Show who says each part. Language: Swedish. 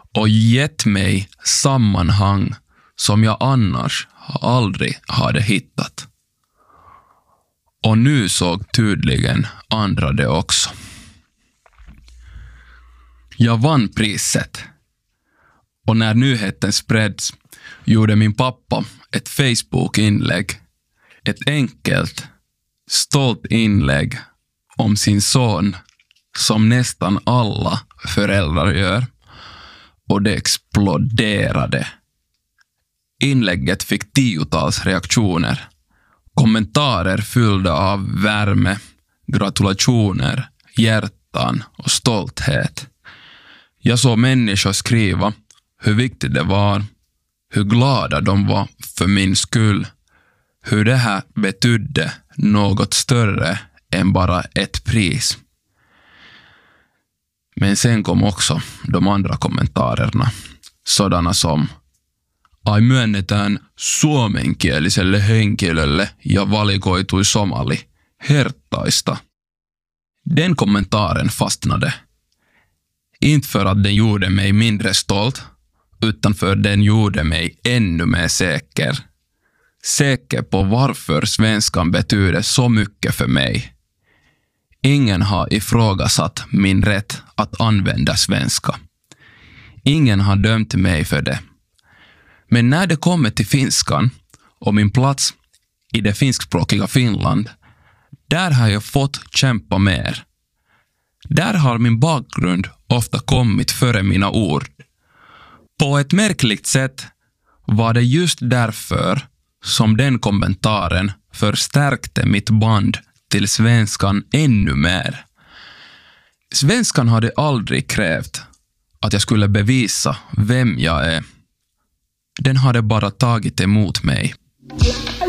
Speaker 1: och gett mig sammanhang som jag annars aldrig hade hittat. Och nu såg tydligen andra det också. Jag vann priset. Och när nyheten spreds gjorde min pappa ett Facebook-inlägg. Ett enkelt, stolt inlägg om sin son som nästan alla föräldrar gör. Och det exploderade. Inlägget fick 10-tals reaktioner. Kommentarer fyllda av värme, gratulationer, hjärtan och stolthet. Jag såg människor skriva hur viktigt det var, hur glada de var för min skull, hur det här betydde något större än bara ett pris. Men sen kom också de andra kommentarerna, sådana som: ai myönnetään suomenkieliselle henkilölle ja valikoitui somali, herttaista. Den kommentaren fastnade. Inte för att den gjorde mig mindre stolt, utan för den gjorde mig ännu mer säker. Säker på varför svenskan betyder så mycket för mig. Ingen har ifrågasatt min rätt att använda svenska. Ingen har dömt mig för det. Men när det kommer till finskan och min plats i det finskspråkiga Finland, där har jag fått kämpa mer. Där har min bakgrund ofta kommit före mina ord. På ett märkligt sätt var det just därför som den kommentaren förstärkte mitt band till svenskan ännu mer. Svenskan hade aldrig krävt att jag skulle bevisa vem jag är. Den hade bara tagit emot mig.